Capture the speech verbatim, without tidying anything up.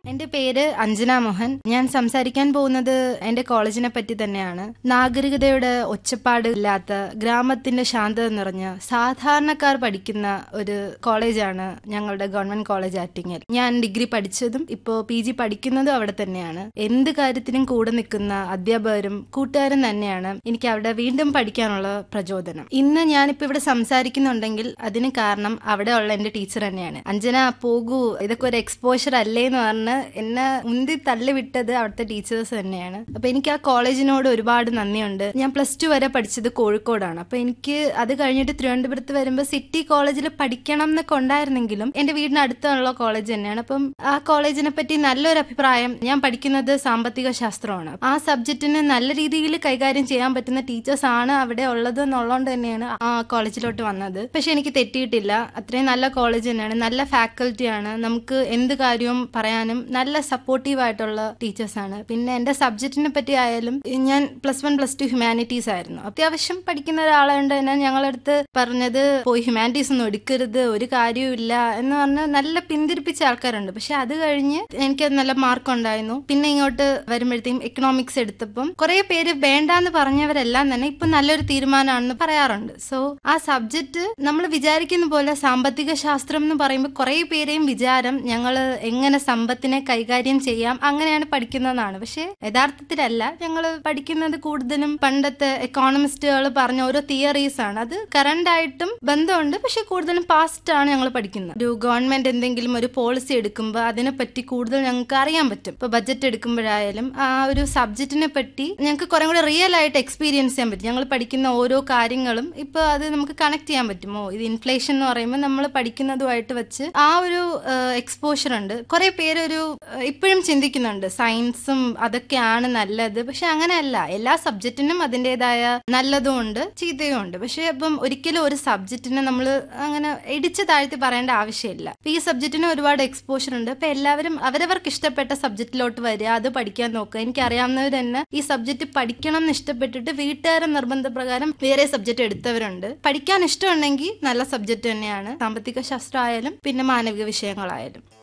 എന്റെ പേര് അഞ്ജന മോഹൻ. ഞാൻ സംസാരിക്കാൻ പോകുന്നത് എന്റെ കോളേജിനെ പറ്റി തന്നെയാണ്. നാഗരികതയുടെ ഒച്ചപ്പാട് ഇല്ലാത്ത, ഗ്രാമത്തിന്റെ ശാന്തത നിറഞ്ഞ സാധാരണക്കാർ പഠിക്കുന്ന ഒരു കോളേജാണ് ഞങ്ങളുടെ ഗവൺമെന്റ് കോളേജ് ആറ്റിങ്ങൽ. ഞാൻ ഡിഗ്രി പഠിച്ചതും ഇപ്പോ പി ജി പഠിക്കുന്നതും അവിടെ തന്നെയാണ്. എന്ത് കാര്യത്തിനും കൂടെ നിൽക്കുന്ന അധ്യാപകരും കൂട്ടുകാരും തന്നെയാണ് എനിക്ക് അവിടെ വീണ്ടും പഠിക്കാനുള്ള പ്രചോദനം. ഇന്ന് ഞാനിപ്പോ ഇവിടെ സംസാരിക്കുന്നുണ്ടെങ്കിൽ അതിന് കാരണം അവിടെ ഉള്ള എന്റെ ടീച്ചർ തന്നെയാണ്. അഞ്ജന പോകൂ, ഇതൊക്കെ ഒരു എക്സ്പോഷർ അല്ലേ എന്ന് പറഞ്ഞ് എന്നെ മുന്തി തള്ളിവിട്ടത് അവിടുത്തെ ടീച്ചേഴ്സ് തന്നെയാണ്. അപ്പൊ എനിക്ക് ആ കോളേജിനോട് ഒരുപാട് നന്ദിയുണ്ട്. ഞാൻ പ്ലസ് ടു വരെ പഠിച്ചത് കോഴിക്കോടാണ്. അപ്പൊ എനിക്ക് അത് കഴിഞ്ഞിട്ട് തിരുവനന്തപുരത്ത് വരുമ്പോൾ സിറ്റി കോളേജിൽ പഠിക്കണം എന്നൊക്കെ ഉണ്ടായിരുന്നെങ്കിലും എന്റെ വീടിന് അടുത്തുള്ള കോളേജ് തന്നെയാണ്. അപ്പം ആ കോളേജിനെ പറ്റി നല്ലൊരു അഭിപ്രായം. ഞാൻ പഠിക്കുന്നത് സാമ്പത്തിക ശാസ്ത്രമാണ്. ആ സബ്ജക്റ്റിന് നല്ല രീതിയിൽ കൈകാര്യം ചെയ്യാൻ പറ്റുന്ന ടീച്ചേഴ്സ് ആണ് അവിടെ ഉള്ളത് എന്നുള്ളതുകൊണ്ട് തന്നെയാണ് ആ കോളേജിലോട്ട് വന്നത്. പക്ഷെ എനിക്ക് തെറ്റിയിട്ടില്ല. അത്രയും നല്ല കോളേജ് തന്നെയാണ്, നല്ല ഫാക്കൽറ്റിയാണ്. നമുക്ക് എന്ത് കാര്യവും പറയാനും നല്ല സപ്പോർട്ടീവ് ആയിട്ടുള്ള ടീച്ചേഴ്സ് ആണ്. പിന്നെ എന്റെ സബ്ജക്റ്റിനെ പറ്റി ആയാലും ഞാൻ plus one plus two humanities ആയിരുന്നു. അത്യാവശ്യം പഠിക്കുന്ന ഒരാളുണ്ട് തന്നെ ഞങ്ങളടുത്ത് പറഞ്ഞത് പോയി ഹ്യൂമാനിറ്റീസ് ഒന്നും എടുക്കരുത്, ഒരു കാര്യവും ഇല്ല എന്ന് പറഞ്ഞ് നല്ല പിന്തിരിപ്പിച്ച ആൾക്കാരുണ്ട്. പക്ഷെ അത് കഴിഞ്ഞ് എനിക്കത് നല്ല മാർക്ക് ഉണ്ടായിരുന്നു. പിന്നെ ഇങ്ങോട്ട് വരുമ്പോഴത്തേക്കും എക്കണോമിക്സ് എടുത്തപ്പം കുറെ പേര് വേണ്ടാന്ന് പറഞ്ഞവരെല്ലാം തന്നെ ഇപ്പൊ നല്ലൊരു തീരുമാനമാണെന്ന് പറയാറുണ്ട്. സോ ആ സബ്ജക്ട് നമ്മൾ വിചാരിക്കുന്ന പോലെ സാമ്പത്തിക ശാസ്ത്രം എന്ന് പറയുമ്പോൾ കുറെ പേരെയും വിചാരം ഞങ്ങള് എങ്ങനെ സമ്പത്തിനെ കൈകാര്യം ചെയ്യാം അങ്ങനെയാണ് പഠിക്കുന്നതെന്നാണ്. പക്ഷെ യഥാർത്ഥത്തിലല്ല. ഞങ്ങൾ പഠിക്കുന്നത് കൂടുതലും പണ്ടത്തെ എക്കോണമിസ്റ്റുകൾ പറഞ്ഞ ഓരോ തിയറീസ് ആണ്. അത് കറന്റ് ആയിട്ടും ബന്ധമുണ്ട്, പക്ഷെ കൂടുതലും പാസ്റ്റ് ആണ് ഞങ്ങൾ പഠിക്കുന്നത്. ഒരു ഗവൺമെന്റ് എന്തെങ്കിലും ഒരു പോളിസി എടുക്കുമ്പോൾ അതിനെപ്പറ്റി കൂടുതൽ ഞങ്ങൾക്ക് അറിയാൻ പറ്റും. ഇപ്പൊ ബജറ്റ് എടുക്കുമ്പോഴായാലും ആ ഒരു സബ്ജക്റ്റിനെ പറ്റി ഞങ്ങൾക്ക് കുറെ കൂടെ റിയൽ ആയിട്ട് എക്സ്പീരിയൻസ് ചെയ്യാൻ പറ്റും. ഞങ്ങൾ പഠിക്കുന്ന ഓരോ കാര്യങ്ങളും ഇപ്പൊ അത് നമുക്ക് കണക്ട് ചെയ്യാൻ പറ്റുമോ, ഇത് ഇൻഫ്ലേഷൻ എന്ന് പറയുമ്പോൾ നമ്മൾ പഠിക്കുന്നതുമായിട്ട് വെച്ച് ആ ഒരു എക്സ്പോഷർ ഉണ്ട്. കുറെ പേരൊരു ഇപ്പോഴും ചിന്തിക്കുന്നുണ്ട് സയൻസും അതൊക്കെയാണ് നല്ലത്. പക്ഷെ അങ്ങനെയല്ല. എല്ലാ സബ്ജക്റ്റിനും അതിൻ്റെതായ നല്ലതും ഉണ്ട് ചീത്തയും ഉണ്ട്. പക്ഷെ ഇപ്പം ഒരിക്കലും ഒരു സബ്ജക്റ്റിനെ നമ്മൾ അങ്ങനെ ഇടിച്ചു താഴ്ത്തി പറയേണ്ട ആവശ്യമില്ല. ഈ സബ്ജക്റ്റിന് ഒരുപാട് എക്സ്പോഷർ ഉണ്ട്. അപ്പൊ എല്ലാവരും അവരവർക്ക് ഇഷ്ടപ്പെട്ട സബ്ജക്റ്റിലോട്ട് വരിക, അത് പഠിക്കാൻ നോക്കുക. എനിക്ക് അറിയാവുന്നവർ തന്നെ ഈ സബ്ജക്ട് പഠിക്കണം എന്ന് ഇഷ്ടപ്പെട്ടിട്ട് വീട്ടുകാരുടെ നിർബന്ധപ്രകാരം വേറെ സബ്ജക്ട് എടുത്തവരുണ്ട്. പഠിക്കാൻ ഇഷ്ടമുണ്ടെങ്കിൽ നല്ല സബ്ജക്ട് തന്നെയാണ് സാമ്പത്തിക ശാസ്ത്രം ആയാലും പിന്നെ മാനവിക വിഷയങ്ങളായാലും.